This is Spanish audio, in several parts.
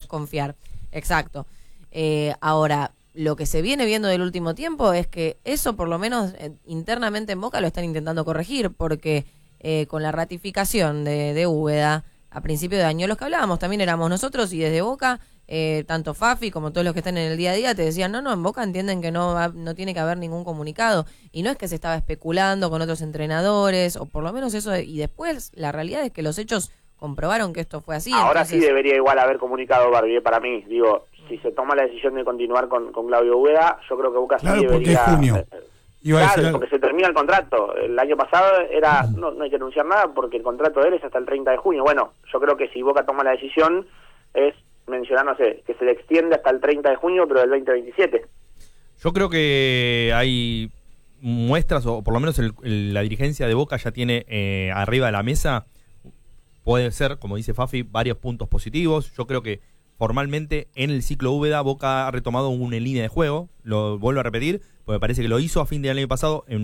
confiar. Exacto. Ahora, lo que se viene viendo del último tiempo es que eso por lo menos internamente en Boca lo están intentando corregir, porque con la ratificación de Úbeda a principio de año, los que hablábamos también éramos nosotros, y desde Boca, tanto Fafi como todos los que están en el día a día te decían, no, en Boca entienden que no tiene que haber ningún comunicado, y no es que se estaba especulando con otros entrenadores, o por lo menos eso, y después la realidad es que los hechos comprobaron que esto fue así. Ahora entonces... sí debería igual haber comunicado Barbie, para mí, digo, si se toma la decisión de continuar con Claudio Úbeda, yo creo que Boca claro, sí debería... porque es junio. Claro, porque se termina el contrato. El año pasado era no hay que anunciar nada porque el contrato de él es hasta el 30 de junio. Bueno, yo creo que si Boca toma la decisión es mencionar, no sé, que se le extiende hasta el 30 de junio, pero del 2027. Yo creo que hay muestras, o por lo menos la dirigencia de Boca ya tiene arriba de la mesa, puede ser, como dice Fafi, varios puntos positivos. Yo creo que formalmente en el ciclo Úbeda Boca ha retomado una línea de juego, lo vuelvo a repetir, porque me parece que lo hizo a fin del año pasado en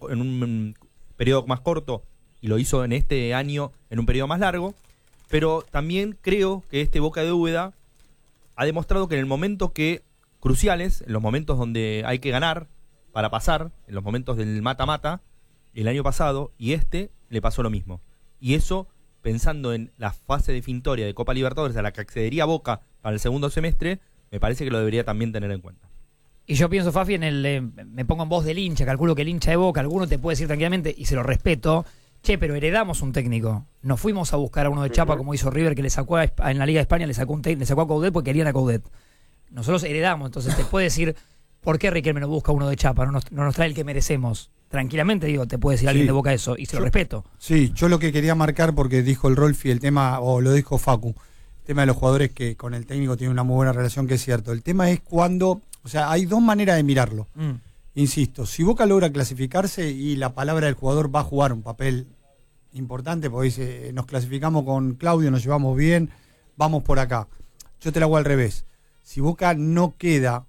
un periodo más corto, y lo hizo en este año en un periodo más largo, pero también creo que este Boca de Úbeda ha demostrado que en el momento cruciales, en los momentos donde hay que ganar para pasar, en los momentos del mata-mata, el año pasado y le pasó lo mismo. Y eso, pensando en la fase definitoria de Copa Libertadores a la que accedería Boca para el segundo semestre, me parece que lo debería también tener en cuenta. Y yo pienso, Fafi, me pongo en voz del hincha, calculo que el hincha de Boca, alguno te puede decir tranquilamente, y se lo respeto, che, pero heredamos un técnico. Nos fuimos a buscar a uno de Chapa, como hizo River, que le sacó en la Liga de España, le sacó a Coudet porque querían a Coudet. Nosotros heredamos, entonces te puede decir, ¿por qué Riquelme no busca uno de Chapa? No nos trae el que merecemos. Tranquilamente, digo, te puede decir alguien de Boca eso, y se lo respeto. Sí, yo lo que quería marcar, porque dijo el Rolfi el tema, o lo dijo Facu, el tema de los jugadores que con el técnico tienen una muy buena relación, que es cierto. El tema es cuando, o sea, hay dos maneras de mirarlo. Insisto, si Boca logra clasificarse y la palabra del jugador va a jugar un papel importante, porque dice, nos clasificamos con Claudio, nos llevamos bien, vamos por acá. Yo te la hago al revés. Si Boca no queda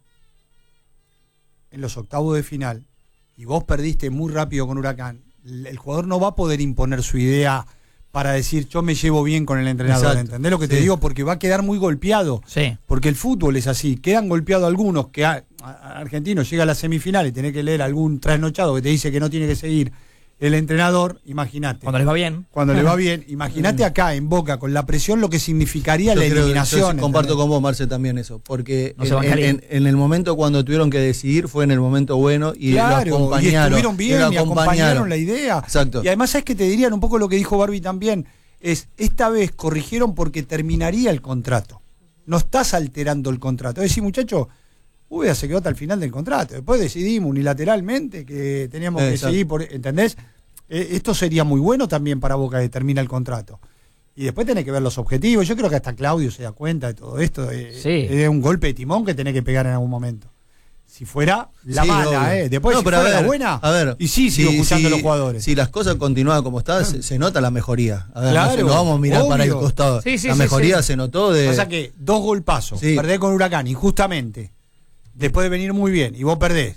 en los octavos de final y vos perdiste muy rápido con Huracán, el jugador no va a poder imponer su idea para decir yo me llevo bien con el entrenador. Exacto. ¿Entendés lo que te digo? Porque va a quedar muy golpeado. Sí. Porque el fútbol es así. Quedan golpeados algunos que Argentino llega a la semifinal y tiene que leer algún trasnochado que te dice que no tiene que seguir el entrenador, imagínate. Cuando les va bien. Cuando les va bien. Imagínate acá en Boca con la presión lo que significaría la eliminación. Yo comparto con vos, Marce, también eso. Porque en el momento cuando tuvieron que decidir fue en el momento bueno y claro, lo acompañaron. Y estuvieron bien y acompañaron la idea. Exacto. Y además, ¿sabes que te dirían un poco lo que dijo Barbie también? Esta vez corrigieron porque terminaría el contrato. No estás alterando el contrato. Es decir, muchacho, Úbeda se quedó hasta el final del contrato. Después decidimos unilateralmente que teníamos que seguir ¿entendés? Esto sería muy bueno también para Boca que termina el contrato. Y después tenés que ver los objetivos. Yo creo que hasta Claudio se da cuenta de todo esto. Es un golpe de timón que tenés que pegar en algún momento. Si fuera la mala, después si fuera la buena, y sigo escuchando a los jugadores. Si las cosas continúan como están, se nota la mejoría. A ver, claro, no vamos a mirar para el costado. La mejoría se notó de... O sea que 2 golpazos, perdés con Huracán injustamente, después de venir muy bien, y vos perdés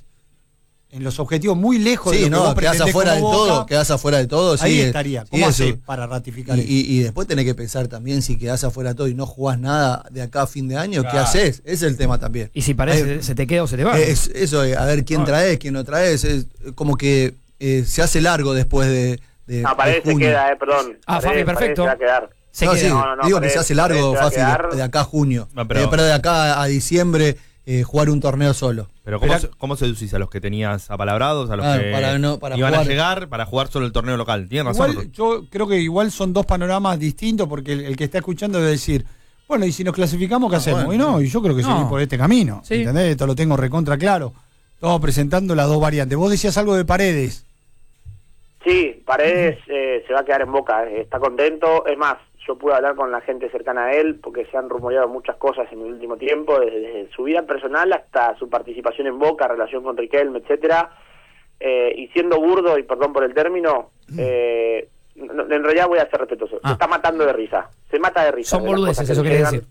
en los objetivos muy lejos de lo que vos quedás afuera del todo, quedás afuera de todo. Ahí estaría. ¿Cómo hacés para ratificar eso? Y después tenés que pensar también, si quedás afuera de todo y no jugás nada de acá a fin de año, ¿qué haces? Ese es el tema también. Y si parece, se te queda o se te va. Eso, a ver quién traes, quién no traes. Es como que se hace largo después de Paredes se queda, perdón. Fabi, perfecto. Se va a quedar. Digo que se hace largo, fácil, de acá a junio. Pero de acá a diciembre, jugar un torneo solo. Pero ¿cómo seducís a los que tenías apalabrados, a los que para iban jugar, a llegar para jugar solo el torneo local? Tienes razón. Igual, yo creo que igual son dos panoramas distintos, porque el que está escuchando debe decir, bueno, y si nos clasificamos, ¿qué hacemos? Bueno, y yo creo que seguir por este camino. Sí. ¿Entendés? Esto lo tengo recontra claro. Estamos presentando las dos variantes. Vos decías algo de Paredes. Sí, Paredes se va a quedar en Boca. Está contento. Es más, yo pude hablar con la gente cercana a él porque se han rumoreado muchas cosas en el último tiempo, desde su vida personal hasta su participación en Boca, relación con Riquelme, etcétera. Y siendo burdo, y perdón por el término, en realidad voy a ser respetuoso. Se está matando de risa. Se mata de risa. Son boludeces, eso quiere decir.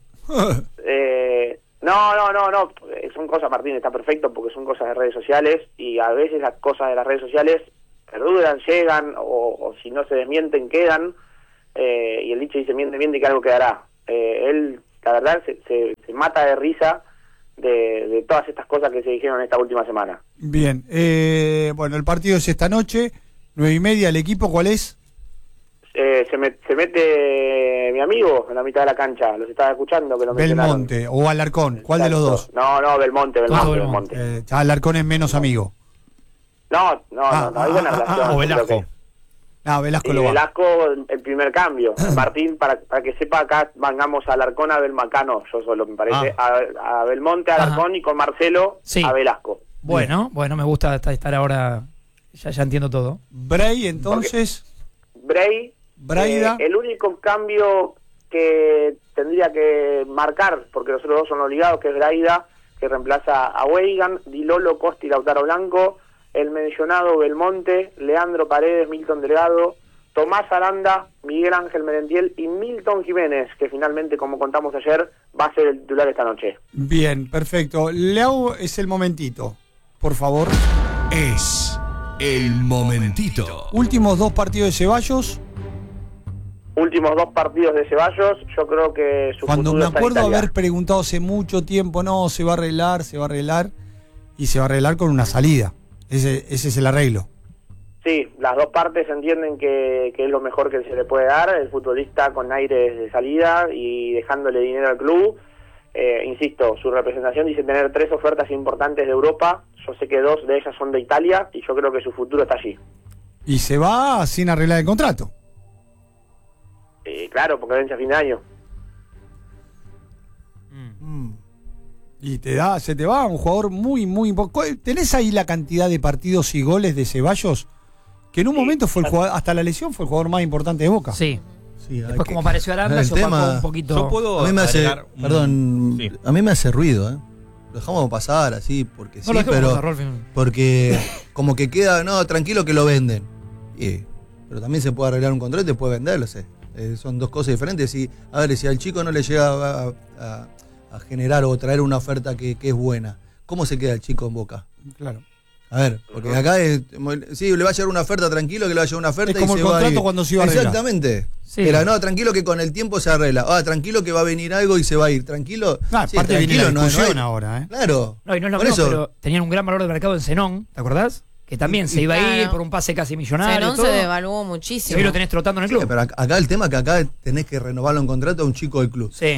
No. Son cosas, Martín, está perfecto porque son cosas de redes sociales y a veces las cosas de las redes sociales perduran, llegan o si no se desmienten, quedan. Y el dicho dice miente y que algo quedará. Él la verdad se mata de risa de todas estas cosas que se dijeron esta última semana. Bien, bueno, el partido es esta noche, 9:30, ¿el equipo cuál es? Se mete mi amigo en la mitad de la cancha, los estaba escuchando que lo Belmonte o Alarcón, ¿cuál de los dos? No, Belmonte. Alarcón es menos amigo. No, hay buena relación. O Velasco. Velasco y lo va. Velasco, el primer cambio. Martín, para que sepa, acá vengamos a Alarcón, a Belmacano, yo solo me parece, a Belmonte, a Alarcón y con Marcelo a Velasco. Bueno, me gusta estar ahora, ya entiendo todo. Bray, entonces. Braida. El único cambio que tendría que marcar, porque los otros dos son obligados, que es Braida, que reemplaza a Weigan, Di Lolo, Costa y Lautaro Blanco, el mencionado Belmonte, Leandro Paredes, Milton Delgado, Tomás Aranda, Miguel Ángel Merentiel y Milton Jiménez, que finalmente, como contamos ayer, va a ser el titular esta noche. Bien, perfecto. Leo, es el momentito, por favor. Es el momentito. Últimos 2 partidos de Ceballos. Últimos 2 partidos de Ceballos, yo creo que su Cuando futuro me acuerdo está en Italia. haber preguntado hace mucho tiempo, no, se va a arreglar, y se va a arreglar con una salida. Ese es el arreglo. Sí, las dos partes entienden que es lo mejor que se le puede dar, el futbolista con aires de salida y dejándole dinero al club. Insisto, su representación dice tener 3 ofertas importantes de Europa, yo sé que 2 de ellas son de Italia y yo creo que su futuro está allí. Y se va sin arreglar el contrato. Claro, porque vence a fin de año. Y se te va un jugador muy importante. ¿Tenés ahí la cantidad de partidos y goles de Ceballos? Que en un momento fue el jugador, hasta la lesión fue el jugador más importante de Boca. Sí. Después como apareció Aranda, se opacó un poquito. Yo puedo a mí me hace, perdón, sí. A mí me hace ruido, Lo dejamos pasar así, porque no, sí, pero porque como que queda, no, tranquilo que lo venden. Pero también se puede arreglar un contrato y después venderlo, son dos cosas diferentes. Y a ver, si al chico no le llega a generar o traer una oferta que es buena, ¿cómo se queda el chico en Boca? Claro. A ver, porque acá sí, le va a llegar una oferta, tranquilo que le va a llegar una oferta es como y el se va a ir. cuando se iba a arreglar. Exactamente. Sí. Era, no, tranquilo que con el tiempo se arregla. Tranquilo que va a venir algo y se va a ir. Tranquilo. Aparte viene la discusión ahora, Claro. No, y no es lo por mismo, eso, pero tenían un gran valor de mercado en Zenón, ¿te acordás? Que también se iba a ir por un pase casi millonario. Zenón se devaluó muchísimo. Y hoy lo tenés trotando en el club. pero acá el tema es que acá tenés que renovarlo en contrato a un chico del club. Sí.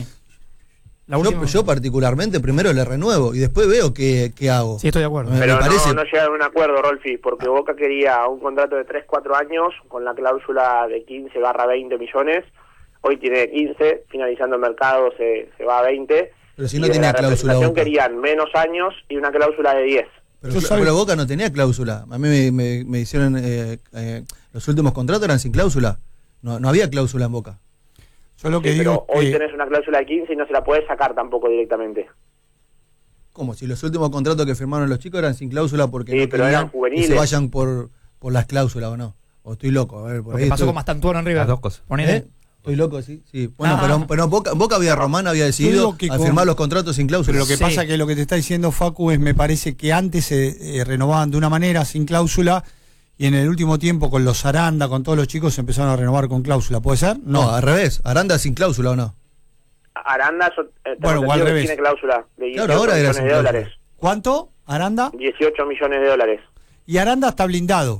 Yo particularmente primero le renuevo y después veo qué hago. Sí, estoy de acuerdo. Pero me parece... no llegaron a un acuerdo, Rolfi, porque Boca quería un contrato de 3-4 años con la cláusula de 15/20 millones. Hoy tiene 15, finalizando el mercado se va a 20. Pero si no tenía cláusula Boca. Querían menos años y una cláusula de 10. Pero Boca no tenía cláusula. A mí me hicieron... los últimos contratos eran sin cláusula. No había cláusula en Boca. Yo lo que digo pero hoy tenés una cláusula de 15 y no se la podés sacar tampoco directamente. ¿Cómo? Si los últimos contratos que firmaron los chicos eran sin cláusula porque sí, no pero eran juveniles. Que se vayan por las cláusulas o no. O estoy loco. A ver, por lo que pasó con Mastantuono en River. Las dos cosas. Estoy loco, sí. Bueno, pero Boca Román había decidido al firmar los contratos sin cláusula. Pero lo que pasa que lo que te está diciendo Facu es, me parece que antes se renovaban de una manera sin cláusula y en el último tiempo con los Aranda, con todos los chicos se empezaron a renovar con cláusula. ¿Puede ser? No, al revés. Aranda sin cláusula o no. Aranda bueno, al revés. Tiene cláusula de 18 claro, ahora millones de dólares. Cláusula. ¿Cuánto? ¿Aranda? 18 millones de dólares. Y Aranda está blindado.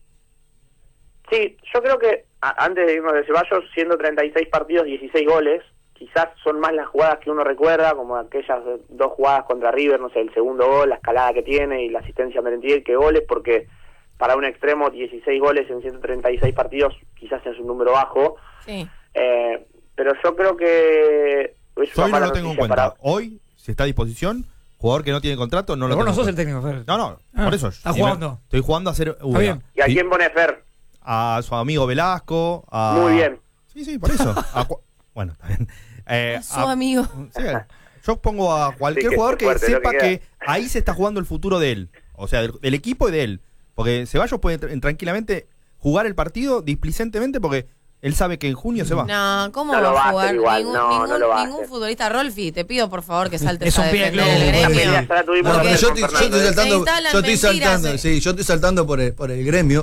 Sí, yo creo que antes de irnos de Ceballos, siendo 36 partidos, 16 goles, quizás son más las jugadas que uno recuerda, como aquellas 2 jugadas contra River, no sé, el segundo gol, la escalada que tiene y la asistencia a Merentiel, que goles, porque para un extremo 16 goles en 136 partidos quizás es un número bajo. Sí. Pero yo creo que hoy no lo tengo en cuenta. Hoy, si está a disposición, jugador que no tiene contrato, no lo tengo. Vos no sos el técnico, Fer. No, por eso. Está jugando. Estoy jugando a hacer bien. ¿Y a quién pone Fer? A su amigo Velasco. Muy bien. Sí, por eso. Bueno, está bien. A su amigo. Sí, yo pongo a cualquier jugador que sepa que ahí se está jugando el futuro de él. O sea, del equipo y de él. Porque Ceballos puede tranquilamente jugar el partido displicentemente porque él sabe que en junio se va. No, ¿cómo no va a jugar? Igual, ningún futbolista. Rolfi, te pido por favor que saltes es un a pie defender el gremio. Yo estoy saltando por el gremio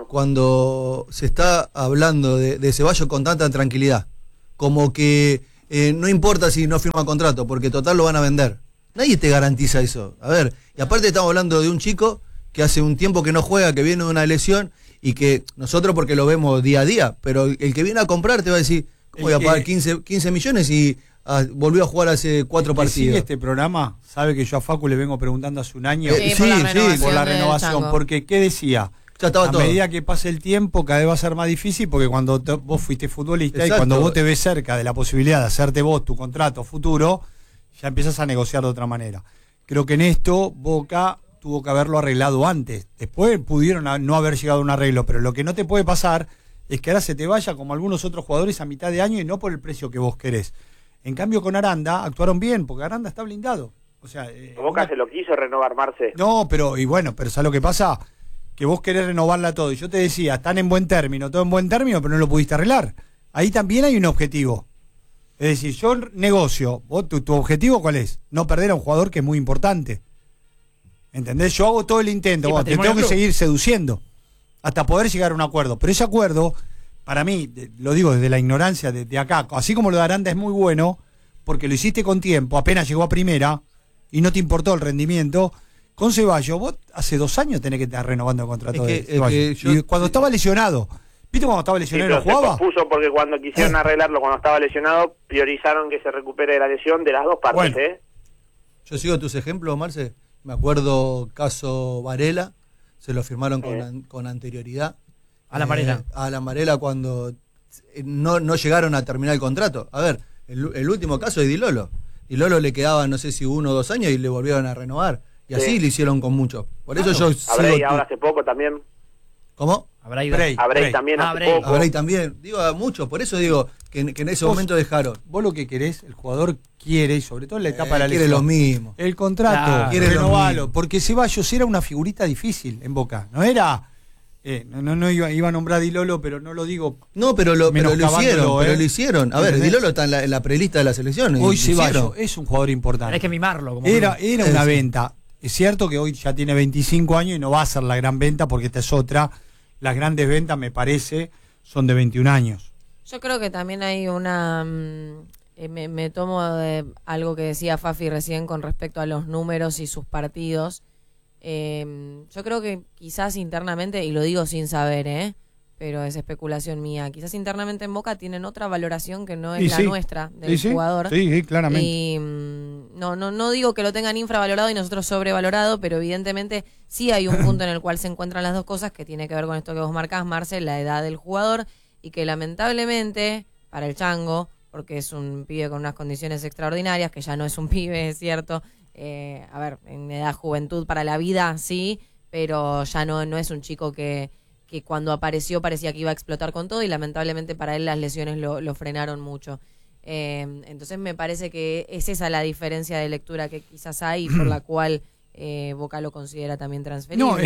cuando se está hablando de Ceballos con tanta tranquilidad. Como que no importa si no firma contrato, porque total lo van a vender. Nadie te garantiza eso. A ver, y aparte estamos hablando de un chico que hace un tiempo que no juega, que viene de una lesión, y que nosotros porque lo vemos día a día, pero el que viene a comprar te va a decir, ¿cómo voy a pagar 15 millones y volvió a jugar hace 4 partidos? Sigue este programa, sabe que yo a Facu le vengo preguntando hace un año por la renovación, porque ¿qué decía? Ya estaba a todo. medida que pase el tiempo cada vez va a ser más difícil, porque cuando vos fuiste futbolista Exacto. y cuando vos te ves cerca de la posibilidad de hacerte vos tu contrato futuro, ya empiezas a negociar de otra manera. Creo que en esto Boca tuvo que haberlo arreglado antes. Después pudieron no haber llegado a un arreglo, pero lo que no te puede pasar es que ahora se te vaya como algunos otros jugadores a mitad de año y no por el precio que vos querés. En cambio con Aranda actuaron bien, porque Aranda está blindado. O sea, Boca se lo quiso renovar, Marce. No, pero ¿sabes lo que pasa? Que vos querés renovarla todo. Y yo te decía, están en buen término, todo en buen término, pero no lo pudiste arreglar. Ahí también hay un objetivo. Es decir, yo negocio, vos, tu objetivo ¿cuál es? No perder a un jugador que es muy importante. ¿Entendés? Yo hago todo el intento, vos, te tengo que seguir seduciendo hasta poder llegar a un acuerdo. Pero ese acuerdo, para mí, lo digo desde la ignorancia de acá, así como lo de Aranda es muy bueno, porque lo hiciste con tiempo, apenas llegó a primera y no te importó el rendimiento. Con Ceballos, vos hace 2 años tenés que estar renovando el contrato de Ceballos. Y cuando estaba lesionado, ¿viste cuando estaba lesionado y no jugaba? Se pospuso porque cuando quisieron arreglarlo cuando estaba lesionado, priorizaron que se recupere de la lesión de las dos partes. Bueno. Yo sigo tus ejemplos, Marce. Me acuerdo caso Varela, se lo firmaron con anterioridad. Alan Varela. Alan Varela cuando no llegaron a terminar el contrato. A ver, el último caso es Di Lolo. Di Lolo le quedaban, no sé si 1 o 2 años y le volvieron a renovar. Y así lo hicieron con muchos. Por eso yo Abrey ahora hace poco también. ¿Cómo? Abrey también hace poco. Abrey también. Digo, a muchos. Por eso digo que en ese momento dejaron. Vos lo que querés, el jugador quiere, y sobre todo en la etapa de la quiere lesión. lo mismo. El contrato, quiere renovalo. mismo. Porque Ceballos era una figurita difícil en Boca. No era... no iba a nombrar a Di Lolo, pero no lo digo. No, pero lo hicieron. A ver, ¿entendés? Di Lolo está en la prelista de la selección. Hoy Ceballos es un jugador importante. Hay que mimarlo. Como Era una venta. Es cierto que hoy ya tiene 25 años y no va a ser la gran venta, porque esta es otra. Las grandes ventas, me parece, son de 21 años. Yo creo que también hay una... me tomo de algo que decía Fafi recién con respecto a los números y sus partidos. Yo creo que quizás internamente, y lo digo sin saber, pero es especulación mía, quizás internamente en Boca tienen otra valoración que no es la nuestra del jugador. Sí, claramente. Y no digo que lo tengan infravalorado y nosotros sobrevalorado, pero evidentemente sí hay un punto en el cual se encuentran las dos cosas, que tiene que ver con esto que vos marcás, Marcel, la edad del jugador, y que lamentablemente para el Chango, porque es un pibe con unas condiciones extraordinarias, que ya no es un pibe, es cierto, a ver, en edad juventud para la vida sí, pero ya no es un chico que cuando apareció parecía que iba a explotar con todo, y lamentablemente para él las lesiones lo frenaron mucho. Entonces me parece que es esa la diferencia de lectura que quizás hay, por la cual Boca lo considera también transferible. No,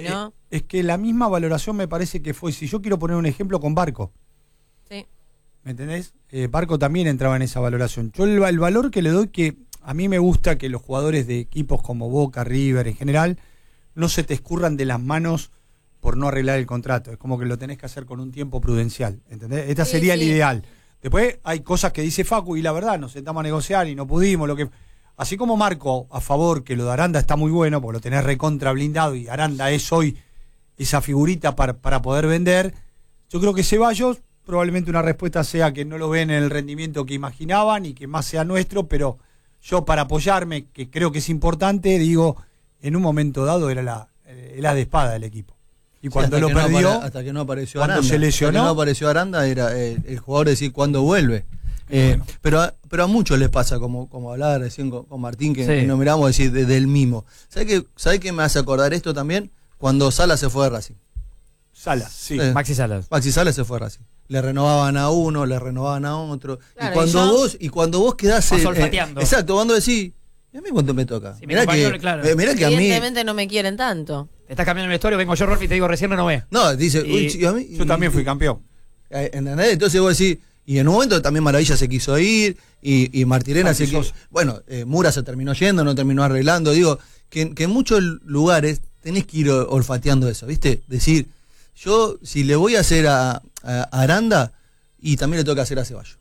es que la misma valoración me parece que fue, si yo quiero poner un ejemplo con Barco. Sí. ¿Me entendés? Barco también entraba en esa valoración. Yo el valor que le doy, que a mí me gusta que los jugadores de equipos como Boca, River en general, no se te escurran de las manos por no arreglar el contrato. Es como que lo tenés que hacer con un tiempo prudencial, ¿entendés? Esta sería el ideal. Después hay cosas que dice Facu y la verdad, nos sentamos a negociar y no pudimos. Así como Marco a favor, que lo de Aranda está muy bueno, porque lo tenés recontra blindado y Aranda es hoy esa figurita para poder vender. Yo creo que Ceballos, probablemente una respuesta sea que no lo ven en el rendimiento que imaginaban y que más sea nuestro, pero yo para apoyarme, que creo que es importante, digo, en un momento dado era la de espada del equipo. Y cuando lo perdió, hasta que no apareció cuando Aranda, se lesionó, hasta que no apareció Aranda, era el jugador decir cuándo vuelve. Pero a muchos les pasa, como hablaba recién con Martín, que nos miramos decir del mimo. ¿Sabés qué me hace acordar esto también? Cuando Salas se fue de Racing. Salas, sí. Maxi Salas. Maxi Salas se fue de Racing. Le renovaban a uno, le renovaban a otro. Claro, y cuando vos quedás olfateando. Exacto, cuando decís, ¿y a mí cuánto me toca? Sí, mirá que a mí... Evidentemente no me quieren tanto. Te estás cambiando el vestuario, vengo yo, Rolfi, y te digo recién renové. No, dice, Y a mí, yo también fui campeón. ¿Entendés? Entonces vos decís, y en un momento también Maravilla se quiso ir, y Martirena se quiso. Bueno, Mura se terminó yendo, no terminó arreglando. Digo, que en muchos lugares tenés que ir olfateando eso, ¿viste? Decir, yo, si le voy a hacer a Aranda, y también le tengo que hacer a Ceballos.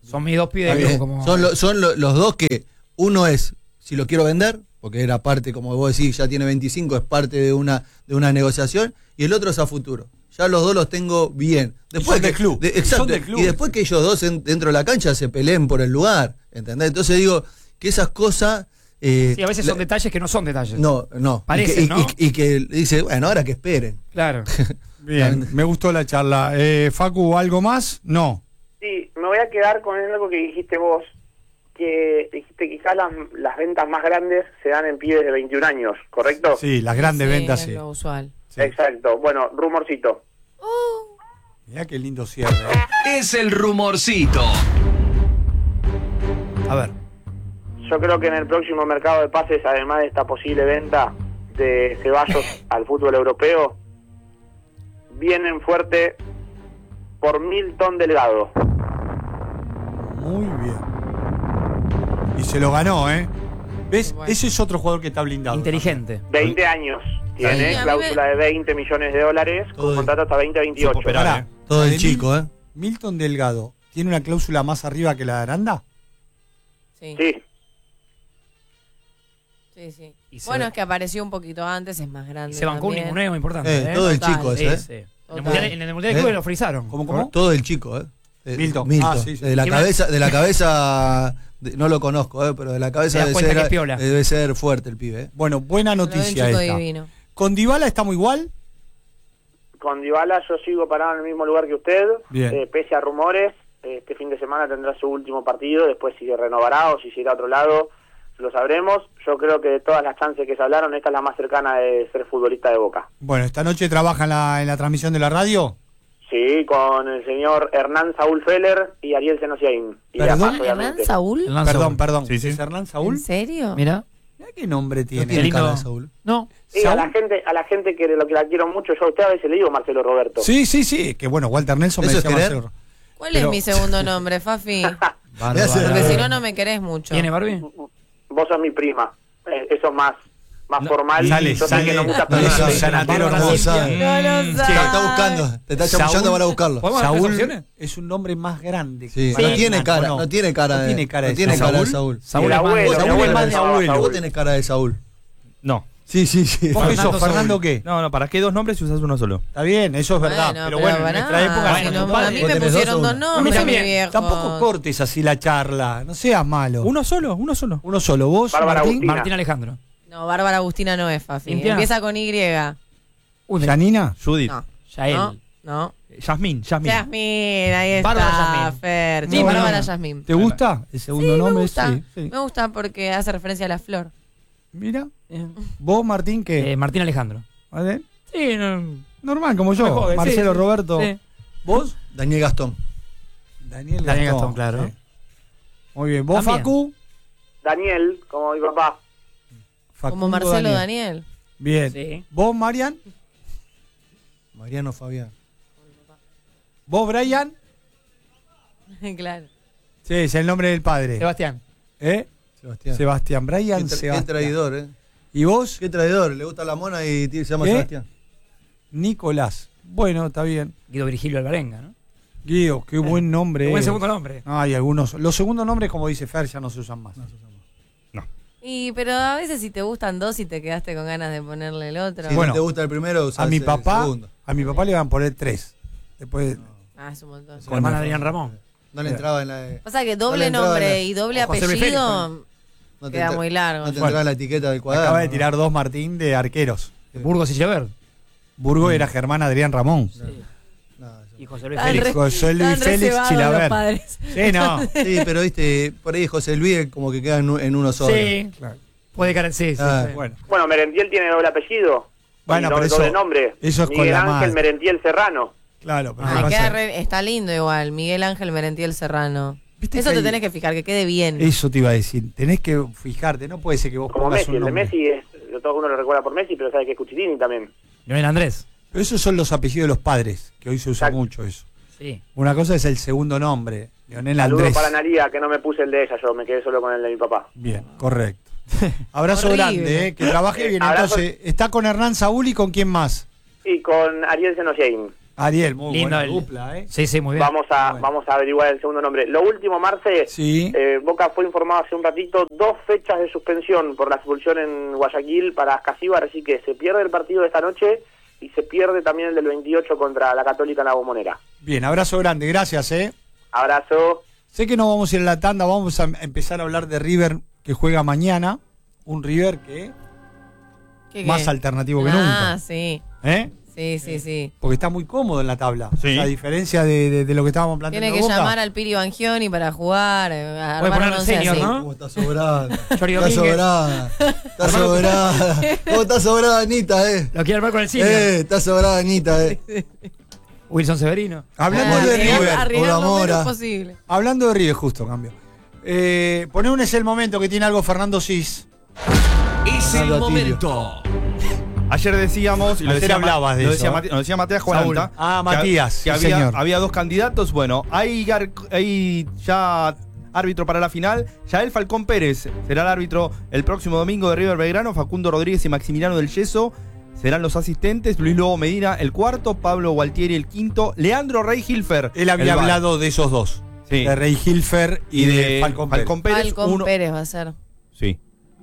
Son mis dos pibes. Está bien. como- Son los dos que uno es, si lo quiero vender, porque era parte, como vos decís, ya tiene 25, es parte de una negociación, y el otro es a futuro. Ya los dos los tengo bien. Después son del club. exacto. Son del club. Y después que ellos dos dentro de la cancha se peleen por el lugar, ¿entendés? Entonces digo que esas cosas... Sí, a veces son detalles que no son detalles. No. Parecen, y que, ¿no? y que dice, bueno, ahora que esperen. Claro. Bien, me gustó la charla. Facu, ¿algo más? No. Sí, me voy a quedar con algo que dijiste vos, que dijiste quizás las ventas más grandes se dan en pibes de 21 años, ¿correcto? Sí, las grandes ventas, es sí. lo usual. Sí. Exacto. Bueno, rumorcito. Mirá qué lindo cierre. Es el rumorcito. A ver. Yo creo que en el próximo mercado de pases, además de esta posible venta de Ceballos al fútbol europeo, vienen fuerte por Milton Delgado. Muy bien. Y se lo ganó, ¿eh? ¿Ves? Bueno. Ese es otro jugador que está blindado. Inteligente. 20 años. Tiene Sí, a mí cláusula de 20 millones de dólares Todo con el- contrato hasta 2028. Se puede operar, Pará, Todo el ¿de chico, ¿eh? Milton Delgado, ¿tiene una cláusula más arriba que la de Aranda? Sí. Sí, Sí. Y se- Bueno, es que apareció un poquito antes, es más grande. Y se bancó un también. ninguneo importante. Todo el Total. chico Sí, ese, ¿eh? sí. En el Total. Mundial de Clubes lo frizaron. ¿Cómo? Todo el chico, ¿eh? Milton. Ah, sí, sí. De la Encima- cabeza, no lo conozco, pero de la cabeza Te das cuenta que es piola. debe ser fuerte el pibe, ¿eh? Bueno, buena Lo ven noticia chico esta. divino. ¿Con Dybala estamos igual? con Dybala yo sigo parado en el mismo lugar que usted. Bien. Pese a rumores, este fin de semana tendrá su último partido, después si se renovará o si se irá a otro lado, lo sabremos. Yo creo que de todas las chances que se hablaron, esta es la más cercana de ser futbolista de Boca. Bueno, esta noche trabaja en la transmisión de la radio. Sí, con el señor Hernán Saúl Feller y Ariel Senosiain. Y de ¿Perdón? Paz, ¿Hernán obviamente. Saúl? Hernán Perdón. Saúl. Sí, sí. ¿Es Hernán Saúl? ¿En serio? Mira. Mirá qué nombre No tiene. tiene lindo. cara de Saúl. No. Sí, a la gente que lo que la quiero mucho, yo a usted a veces le digo Marcelo Roberto. Sí. Que bueno, Walter Nelson me ¿Eso es decía querer? Marcelo. ¿Cuál Pero- es mi segundo nombre, Fafi? Me hace- Porque si no, no me querés mucho. ¿Tiene Barbie? Vos sos mi prima. Eso es más formal. Sale, yo sé que no muchas no, personas es lo un dicen. sanatero Bárbara hermoso. Silvia. No lo Te sabes. está buscando, te está chamullando para buscarlo. ¿Podemos dar tres Saúl opciones? es un nombre más grande. Sí, Para no tiene Hernán, cara, ¿o no tiene cara No de tiene cara de no tiene Saúl. cara de Saúl. Saúl El es más abuelo, de- Saúl es más de Saúl. abuelo. Vos tenés cara de Saúl. No. Sí. ¿Vos qué sos, Fernando Fernando Saúl. qué? No, ¿para qué dos nombres si usas uno solo? Está bien, eso es verdad. Pero bueno, en pará, nuestra época... Bueno, si no, tu padre, a mí vos me tenés pusieron dos o dos uno. A mí nombres, mi también. viejo. Tampoco cortes así la charla, no seas malo. Uno solo, uno solo. Uno solo, vos, Bárbara Martín. Agustina. Martín Alejandro. No, Bárbara Agustina no es Fafi. Cintia. Empieza con Y. ¿Janina? Judith. No. Yael. No. Yasmín. Yasmín, ahí está. Bárbara Yasmín. Fer. Sí, Sí, bueno. Bárbara Yasmín. ¿Te gusta el segundo Sí, nombre? me gusta. Sí. Me gusta porque hace referencia a la flor. Mira, vos, Martín, ¿qué? Martín Alejandro. ¿Vale? Sí, no. Normal, como yo. Me jode, Marcelo, sí, Roberto. sí. ¿Vos? Daniel Gastón. Daniel Gastón, claro. Sí. Muy bien. ¿Vos, También. Facu? Daniel, como mi papá. Como Facundo Marcelo Daniel. Bien. Sí. ¿Vos, Marian? Mariano Fabián. ¿Vos, Brian? Claro. Sí, es el nombre del padre. Sebastián. ¿Eh? Sebastián. Sebastián. Brian Qué Sebastián. traidor, ¿eh? ¿Y vos? Qué traidor. Le gusta la mona y se llama ¿Qué? Sebastián. Nicolás. Bueno, está bien. Guido Virgilio Alvarenga, ¿no? Guido, qué buen nombre. Qué buen es. segundo nombre. No, hay algunos. Los segundos nombres, como dice Fer, ya no se usan más. Pero a veces si te gustan dos y te quedaste con ganas de ponerle el otro. Si Bueno, no te gusta el primero, usás A mi el papá, segundo. le van a poner 3. Después, Ah, es un montón. Su hermana Adrián Ramón. No le entraba en la... Pasa que No doble le entraba nombre la- y doble o José Luis apellido No te queda entra- muy largo. No te Bueno. entraba en la etiqueta del cuaderno. acaba de tirar 2 Martín de arqueros. Burgos y Chilavert. Burgo era Germán Adrián Ramón. No, eso- Y José Luis Están Félix. re- José Luis están Félix reservados Chilavert. los padres. Sí, no. Sí, pero viste, por ahí José Luis como que queda en uno solo. Sí. Claro. Puede caer, sí. Ah, sí. Bueno, Bueno, Merentiel tiene doble apellido. Bueno, Y pero doble eso- nombre. eso es con Miguel la Ángel madre. Merentiel Serrano. claro. Pero Ay, ¿qué queda pasa? está lindo igual. Miguel Ángel Merentiel Serrano. ¿Viste Eso que te hay- tenés que fijar, que quede bien. Eso te iba a decir. Tenés que fijarte. No puede ser que vos Como pongas Messi. un El de nombre. Messi es, todo uno lo recuerda por Messi, pero sabe que es Cuchitini también. Leonel Andrés. Pero esos son los apellidos de los padres, que hoy se usa Exacto. mucho eso. Sí. Una cosa es el segundo nombre, Leonel Saludos Andrés. para Analia, que no me puse el de ella, yo me quedé solo con el de mi papá. Bien, correcto. Abrazo Horrible. grande, que trabaje bien. Abrazo. Entonces, está con Hernán Saúl y con quién más. Y con Ariel Senosiain. Ariel, muy Lindo buena el- dupla, Sí, muy bien. Vamos a averiguar el segundo nombre. Lo último, Marce, Sí. Boca fue informado hace un ratito, 2 fechas de suspensión por la expulsión en Guayaquil para Ascasíbar, así que se pierde el partido de esta noche y se pierde también el del 28 contra la Católica en la Bombonera. Bien, abrazo grande, gracias, Abrazo. Sé que no vamos a ir a la tanda, vamos a empezar a hablar de River que juega mañana. Un River que más alternativo que nunca. Ah, sí. Sí. Porque está muy cómodo en la tabla. Sí. O sea, a diferencia de lo que estábamos planteando. Tiene que Boca. llamar al Piri Bangioni para jugar. Voy a poner el senior, así. ¿no? ¿Cómo está sobrada? Chori Está Domínguez. sobrada. Está sobrada. ¿Cómo está sobrada Anita, Lo quiere armar con el senior. Está sobrada Anita, Wilson Severino. Hablando de River. Arriesgar lo Mora. menos posible. Hablando de River, justo, cambio. Poné un es el momento que tiene algo Fernando Sis. Es el Fernando Atilio. momento. Ayer decíamos, y lo Ayer decía, hablabas de lo eso, decía, lo decía Matías Juananta. Ah, Matías, Que sí, había, señor. había 2 candidatos. Bueno, hay ya árbitro para la final. Yael Falcón Pérez será el árbitro el próximo domingo de River Belgrano. Facundo Rodríguez y Maximiliano del Yeso serán los asistentes. Luis Lobo Medina el cuarto. Pablo Gualtieri el quinto. Leandro Rey Hilfer. Él había el VAR. hablado de esos dos. Sí. De Rey Hilfer y de Falcón Pérez. Falcón uno, Pérez va a ser. Sí.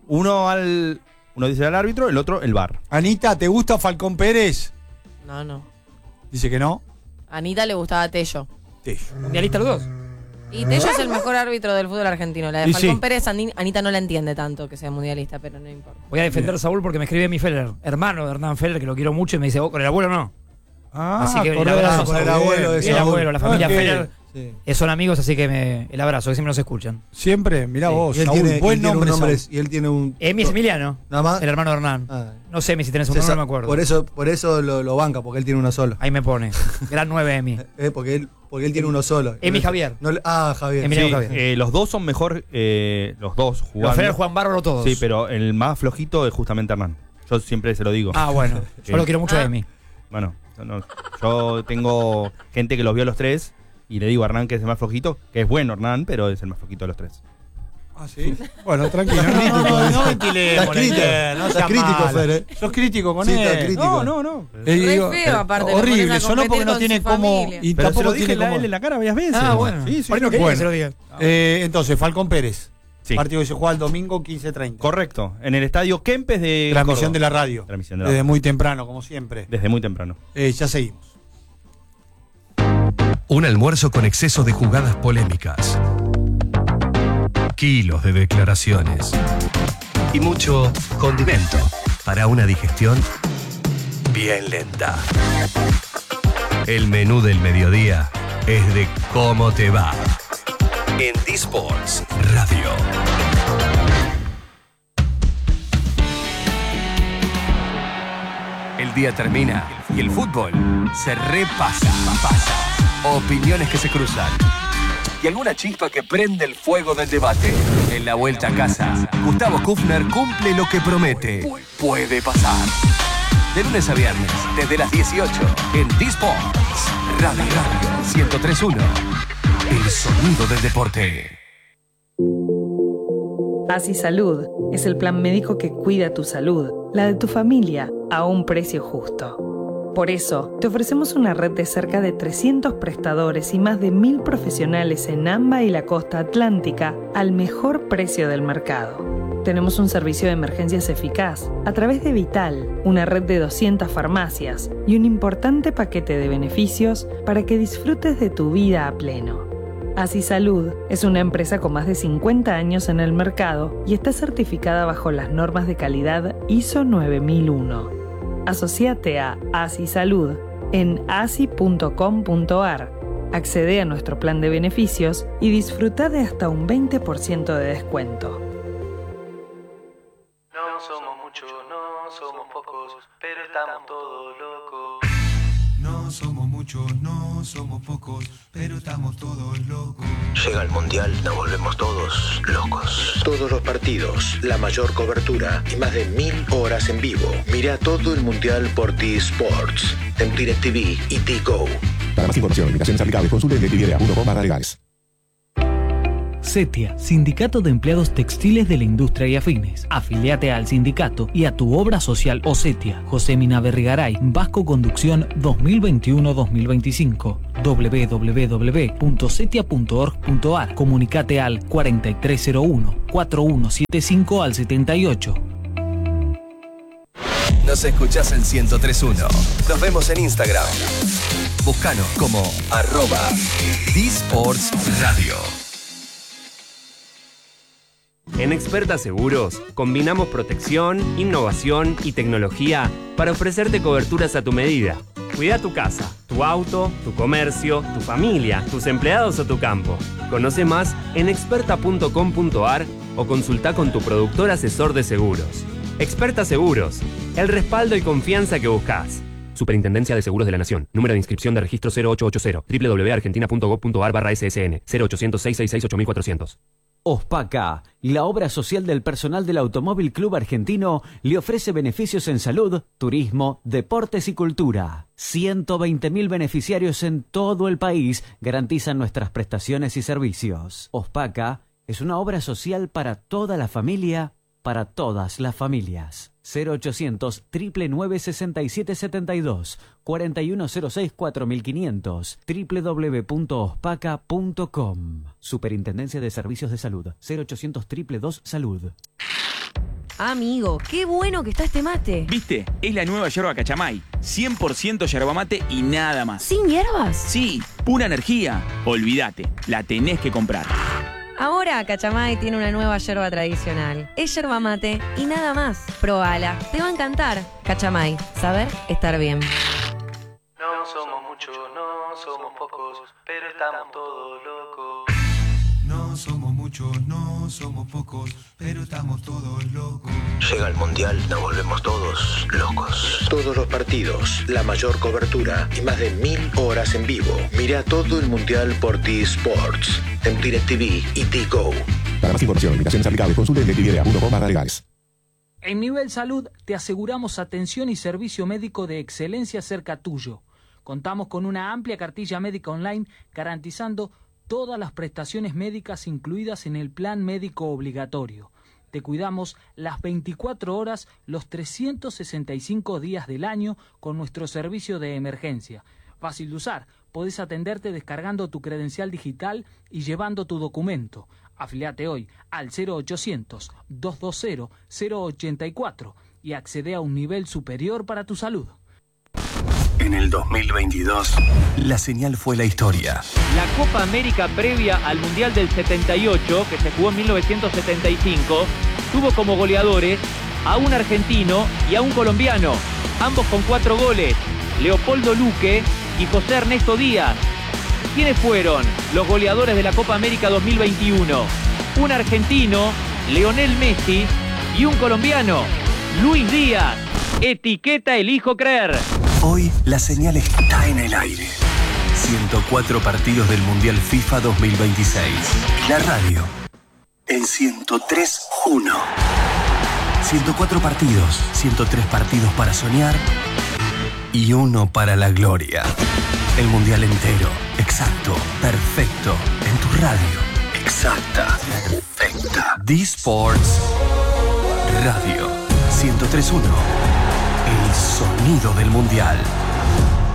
Uno dice al árbitro, el otro el VAR. Anita, ¿te gusta Falcón Pérez? No. Dice que no. A Anita le gustaba Tello. Sí. ¿Mundialista los dos? Y Tello es el mejor árbitro del fútbol argentino. La de Y Falcón sí. Pérez, Anita no la entiende tanto que sea mundialista, pero no importa. Voy a defender a Saúl porque me escribe mi Feller, hermano de Hernán Feller, que lo quiero mucho, y me dice, con el abuelo no. Así que el correcto, abrazo, con el Saúl. abuelo de El Saúl. abuelo, la familia Ok. Feller Sí. son amigos, así que el abrazo, que siempre nos escuchan. Siempre, mirá vos, Y él Saúl, tiene, buen nombre, Saúl. y él tiene un... Emi es Emiliano, Nada más. el hermano de Hernán. Ah. No sé, Emi, si tenés un nombre, no me acuerdo. Por eso lo banca, porque él tiene uno solo. Ahí me pone. Gran 9 Emi. Porque él tiene uno solo. Emi Javier. Javier. Emiliano Sí, Javier. los dos son mejor, los dos jugando. Los Feller juegan bárbaro todos. Sí, pero el más flojito es justamente Hernán. Yo siempre se lo digo. Ah, bueno. Sí. Yo lo quiero mucho a Emi. Bueno, yo tengo gente que los vio a los 3 y le digo a Hernán que es el más flojito, que es bueno Hernán, pero es el más flojito de los 3. Ah, sí. Bueno, tranquilo. No ventilemos. Estás crítico. No Estás seas crítico, mala. Fer, ¿eh? Sos crítico con Sí, él. está crítico. No. Re feo, aparte, lo pones Horrible, a sonó porque competir no con tiene su cómo. familia. Y Pero se tampoco lo dije tiene a él cómo. en la cara varias veces. Ah, bueno. Sí, sí. Por ahí no quería que se lo diga. Entonces, Falcón Pérez. Sí. Partido que se juega el domingo 15:30. Correcto. En el estadio Kempes de Transmisión Córdoba. de la radio. Transmisión de la Desde radio. muy temprano, como siempre. Desde muy temprano. Ya seguimos. Un almuerzo con exceso de jugadas polémicas. Kilos de declaraciones. Y mucho condimento para una digestión bien lenta. El menú del mediodía es de cómo te va. En D-Sports Radio. El día termina y el fútbol se repasa. Opiniones que se cruzan. Y alguna chispa que prende el fuego del debate. En la vuelta a casa, Gustavo Kufner cumple lo que promete. Puede pasar. De lunes a viernes, desde las 18, en D-Sports Radio 103.1. El sonido del deporte. Así Salud es el plan médico que cuida tu salud, la de tu familia, a un precio justo. Por eso, te ofrecemos una red de cerca de 300 prestadores y más de 1.000 profesionales en AMBA y la costa atlántica al mejor precio del mercado. Tenemos un servicio de emergencias eficaz a través de Vital, una red de 200 farmacias y un importante paquete de beneficios para que disfrutes de tu vida a pleno. Así Salud es una empresa con más de 50 años en el mercado y está certificada bajo las normas de calidad ISO 9001. Asociate a Así Salud en asi.com.ar. Accede a nuestro plan de beneficios y disfruta de hasta un 20% de descuento. No somos muchos, no somos pocos, pero estamos todos locos. No somos muchos, no somos pocos, pero estamos todos locos. Llega el Mundial, nos volvemos todos locos. Todos los partidos, la mayor cobertura y más de 1000 horas en vivo. Mira todo el Mundial por T-Sports, en DirecTV y T-Go. Para más información, limitaciones aplicables, consulte en DirecTV.com/legales. CETIA, Sindicato de Empleados Textiles de la Industria y Afines. Afiliate al sindicato y a tu obra social o CETIA. José Mina Berrigaray, Vasco Conducción 2021-2025. www.cetia.org.ar. Comunicate al 4301-4175 al 78. Nos escuchás en 103.1. Nos vemos en Instagram. Búscanos como @dsportsradio. En Experta Seguros, combinamos protección, innovación y tecnología para ofrecerte coberturas a tu medida. Cuida tu casa, tu auto, tu comercio, tu familia, tus empleados o tu campo. Conoce más en experta.com.ar o consulta con tu productor asesor de seguros. Experta Seguros, el respaldo y confianza que buscas. Superintendencia de Seguros de la Nación. Número de inscripción de registro 0880. www.argentina.gov.ar/SSN 0800-666-8400. OSPACA, la obra social del personal del Automóvil Club Argentino, le ofrece beneficios en salud, turismo, deportes y cultura. 120.000 beneficiarios en todo el país garantizan nuestras prestaciones y servicios. OSPACA es una obra social para toda la familia, para todas las familias. 0800-999-6772, 4106-4500, www.ospaca.com. Superintendencia de Servicios de Salud, 0800-222-SALUD. Amigo, qué bueno que está este mate. ¿Viste? Es la nueva yerba Cachamay. 100% yerba mate y nada más. ¿Sin hierbas? Sí, pura energía. Olvídate, la tenés que comprar. Ahora Cachamay tiene una nueva yerba tradicional. Es yerba mate y nada más. Probala, te va a encantar. Cachamay, saber estar bien. No somos muchos, no somos pocos, pero estamos todos locos. No somos muchos, no somos pocos, pero estamos todos locos. Llega el Mundial, nos volvemos todos locos. Todos los partidos, la mayor cobertura y más de 1000 horas en vivo. Mira todo el Mundial por T-Sports, en DirecTV y T-Go. Para más información, invitaciones aplicables, consulte en directv.com/legales. En Nivel Salud te aseguramos atención y servicio médico de excelencia cerca tuyo. Contamos con una amplia cartilla médica online garantizando todas las prestaciones médicas incluidas en el plan médico obligatorio. Te cuidamos las 24 horas, los 365 días del año con nuestro servicio de emergencia. Fácil de usar, podés atenderte descargando tu credencial digital y llevando tu documento. Afiliate hoy al 0800-220-084 y accede a un nivel superior para tu salud. En el 2022, la señal fue la historia. La Copa América previa al Mundial del 78, que se jugó en 1975, tuvo como goleadores a un argentino y a un colombiano, ambos con 4 goles, Leopoldo Luque y José Ernesto Díaz. ¿Quiénes fueron los goleadores de la Copa América 2021? Un argentino, Lionel Messi, y un colombiano, Luis Díaz. Etiqueta Elijo Creer. Hoy la señal está en el aire. 104 partidos del Mundial FIFA 2026. La radio en 103.1. 104 partidos, 103 partidos para soñar y uno para la gloria. El Mundial entero, exacto, perfecto, en tu radio. Exacta, perfecta. D-Sports Radio 103.1. El sonido del Mundial.